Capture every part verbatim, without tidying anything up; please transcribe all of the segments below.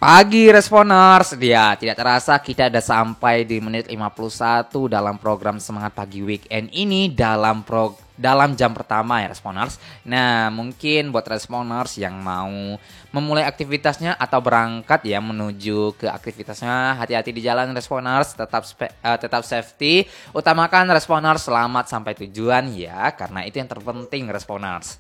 Pagi Responers, dia tidak terasa kita udah sampai di menit lima puluh satu dalam program Semangat Pagi Weekend ini dalam pro dalam jam pertama ya Responers. Nah, mungkin buat Responers yang mau memulai aktivitasnya atau berangkat ya menuju ke aktivitasnya, hati-hati di jalan Responers, tetap spe, uh, tetap safety, utamakan Responers selamat sampai tujuan ya, karena itu yang terpenting Responers.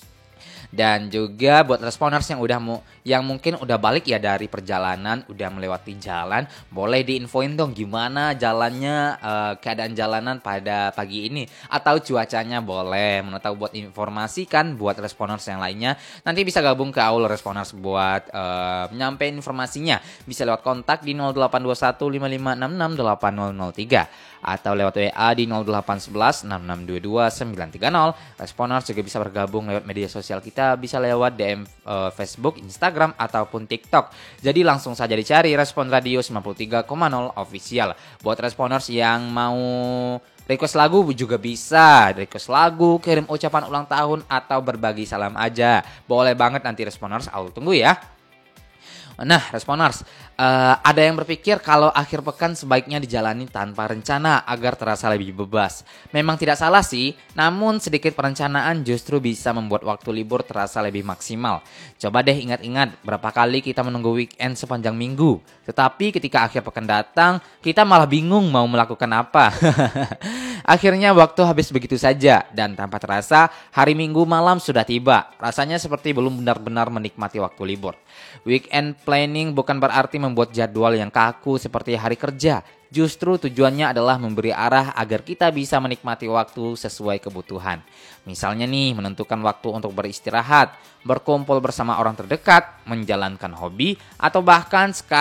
Dan juga buat Responers yang udah mu, yang mungkin udah balik ya dari perjalanan, udah melewati jalan, boleh diinfoin dong gimana jalannya, uh, keadaan jalanan pada pagi ini atau cuacanya, boleh mau tahu buat informasi kan buat Responers yang lainnya. Nanti bisa gabung ke Aul Responers buat uh, nyampein informasinya. Bisa lewat kontak di nol delapan dua satu lima lima enam enam delapan nol nol tiga atau lewat W A di nol delapan satu satu enam enam dua dua sembilan tiga nol. Responers juga bisa bergabung lewat media sosial kita, bisa lewat D M uh, Facebook, Instagram, ataupun TikTok. Jadi langsung saja dicari Respon Radio sembilan puluh tiga koma nol Official. Buat Responers yang mau request lagu juga bisa, request lagu, kirim ucapan ulang tahun, atau berbagi salam aja. Boleh banget nanti Responers, aku tunggu ya. Nah, Responers, uh, ada yang berpikir kalau akhir pekan sebaiknya dijalani tanpa rencana agar terasa lebih bebas. Memang tidak salah sih, namun sedikit perencanaan justru bisa membuat waktu libur terasa lebih maksimal. Coba deh ingat-ingat berapa kali kita menunggu weekend sepanjang minggu, tetapi ketika akhir pekan datang, kita malah bingung mau melakukan apa. Akhirnya waktu habis begitu saja, dan tanpa terasa hari Minggu malam sudah tiba. Rasanya seperti belum benar-benar menikmati waktu libur. Weekend planning bukan berarti membuat jadwal yang kaku seperti hari kerja. Justru tujuannya adalah memberi arah agar kita bisa menikmati waktu sesuai kebutuhan. Misalnya nih, menentukan waktu untuk beristirahat, berkumpul bersama orang terdekat, menjalankan hobi, atau bahkan sekali